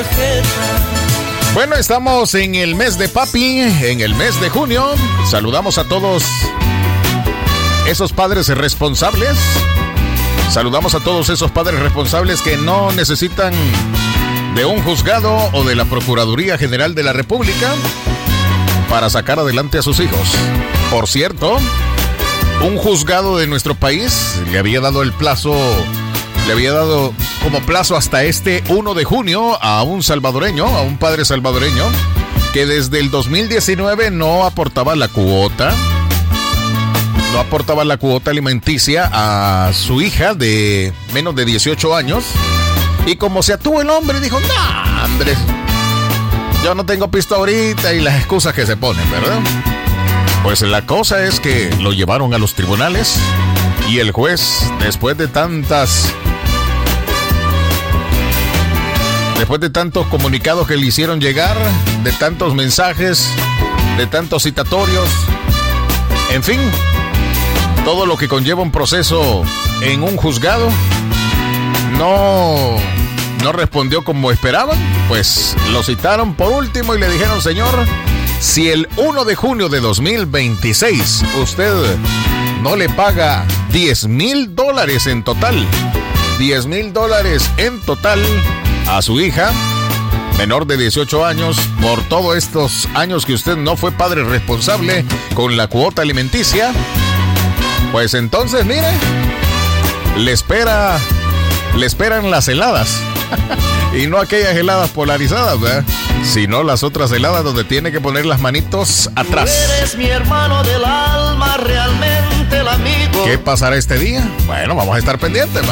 tarjeta. Bueno, estamos en el mes de papi, en el mes de junio. Saludamos a todos esos padres responsables. Saludamos a todos esos padres responsables que no necesitan de un juzgado o de la Procuraduría General de la República para sacar adelante a sus hijos. Por cierto, un juzgado de nuestro país le había dado como plazo hasta este 1 de junio a un padre salvadoreño, que desde el 2019 no aportaba la cuota alimenticia a su hija de menos de 18 años. Y como se atuvo el hombre, dijo, no, hombre, yo no tengo pisto ahorita, y las excusas que se ponen, ¿verdad? Pues la cosa es que lo llevaron a los tribunales y el juez, después de tantos comunicados que le hicieron llegar, de tantos mensajes, de tantos citatorios, en fin, todo lo que conlleva un proceso en un juzgado, no respondió como esperaban. Pues lo citaron por último y le dijeron, señor, si el 1 de junio de 2026 usted no le paga $10,000 en total, $10,000 en total a su hija menor de 18 años, por todos estos años que usted no fue padre responsable con la cuota alimenticia, pues entonces, mire, le esperan las heladas. Y no aquellas heladas polarizadas, ¿verdad? Sino las otras heladas donde tiene que poner las manitos atrás. Tú eres mi hermano del alma, realmente el amigo. ¿Qué pasará este día? Bueno, vamos a estar pendientes, ¿va?